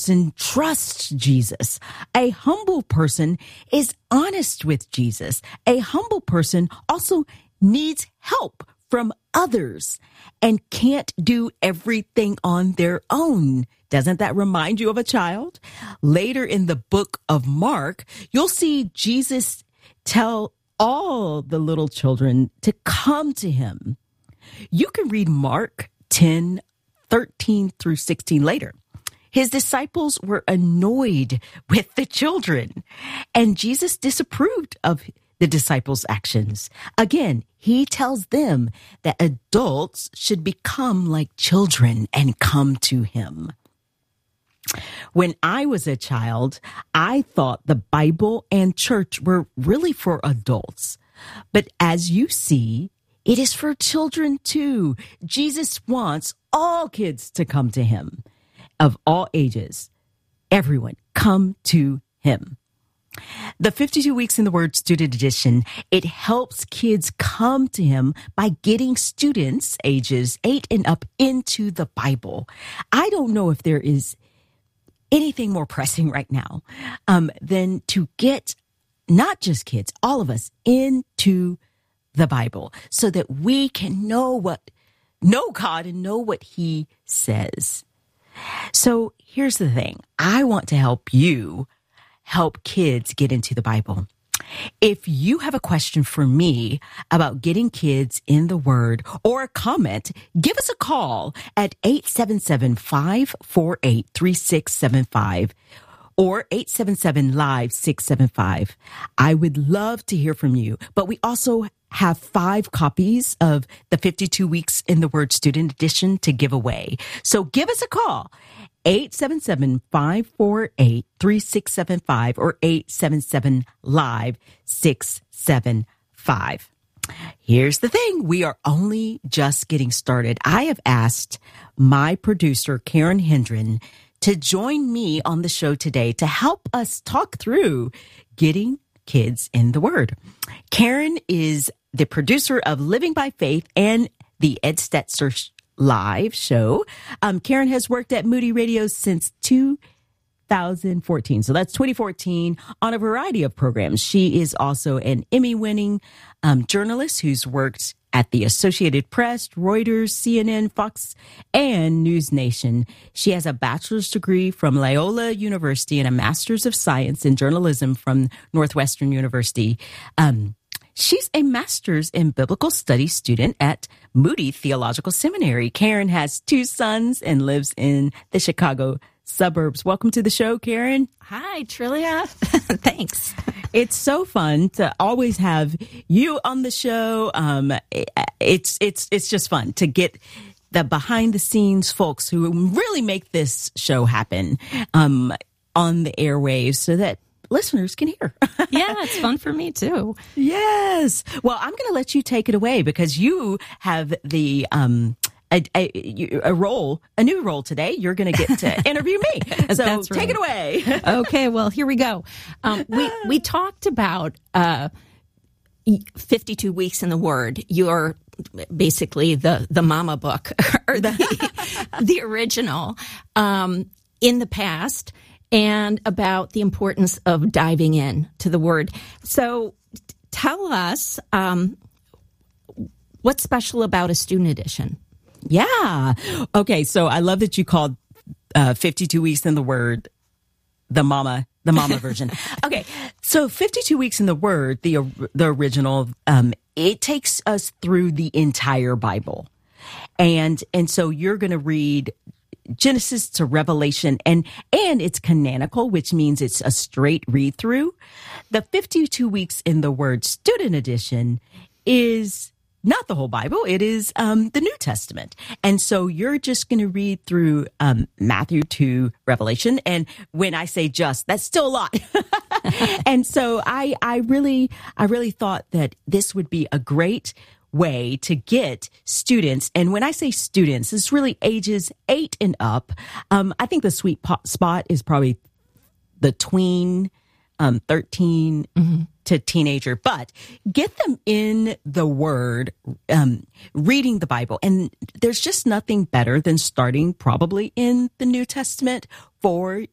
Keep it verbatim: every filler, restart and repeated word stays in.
person trusts Jesus. A humble person is honest with Jesus. A humble person also needs help from others and can't do everything on their own. Doesn't that remind you of a child? Later in the book of Mark, you'll see Jesus tell all the little children to come to him. You can read Mark ten, thirteen through sixteen later. His disciples were annoyed with the children, and Jesus disapproved of the disciples' actions. Again, he tells them that adults should become like children and come to him. When I was a child, I thought the Bible and church were really for adults. But as you see, it is for children too. Jesus wants all kids to come to him, of all ages. Everyone, come to him. The fifty-two Weeks in the Word Student Edition, it helps kids come to him by getting students ages eight and up into the Bible. I don't know if there is anything more pressing right now um, than to get not just kids, all of us into the Bible so that we can know what, know God and know what he says. So here's the thing. I want to help you help kids get into the Bible. If you have a question for me about getting kids in the Word or a comment, give us a call at eight seven seven, five four eight, three six seven five or eight seven seven, live six seven five. I would love to hear from you, but we also have five copies of the fifty-two Weeks in the Word Student Edition to give away. So give us a call. eight seven seven, five four eight, three six seven five or eight seven seven, live six seven five. Here's the thing. We are only just getting started. I have asked my producer, Karen Hendren, to join me on the show today to help us talk through getting kids in the Word. Karen is the producer of Living by Faith and the Ed Stetzer Live show. Um, Karen has worked at Moody Radio since two thousand fourteen. So that's twenty fourteen on a variety of programs. She is also an Emmy-winning um, journalist who's worked at the Associated Press, Reuters, C N N, Fox, and News Nation. She has a bachelor's degree from Loyola University and a master's of science in journalism from Northwestern University. Um, She's a master's in biblical studies student at Moody Theological Seminary. Karen has two sons and lives in the Chicago suburbs. Welcome to the show, Karen. Hi, Trillia. Thanks. It's so fun to always have you on the show. Um, it's it's it's just fun to get the behind the scenes folks who really make this show happen um, on the airwaves so that listeners can hear. Yeah, it's fun for me too. Yes. Well, I'm going to let you take it away because you have the um a, a, a role, a new role today. You're going to get to interview me. So That's right. Take it away. Okay. Well, here we go. Um, we we talked about uh, fifty-two Weeks in the Word. You're basically the the mama book or the the original um, in the past. And about the importance of diving in to the Word. So tell us um, what's special about a student edition? Yeah. Okay. So I love that you called uh, fifty-two Weeks in the Word the mama, the mama version. Okay. So fifty-two Weeks in the Word, the the original, um, it takes us through the entire Bible, and and so you're going to read Genesis to Revelation, and and it's canonical, which means it's a straight read through. The fifty-two Weeks in the Word Student Edition is not the whole Bible. It is um, the New Testament. And so you're just going to read through um, Matthew to Revelation. And when I say just, that's still a lot. And so I, I really, I really thought that this would be a great way to get students. And when I say students, it's really ages eight and up. Um, I think the sweet po- spot is probably the tween, um, thirteen mm-hmm. to teenager, but get them in the Word, um, reading the Bible. And there's just nothing better than starting probably in the New Testament for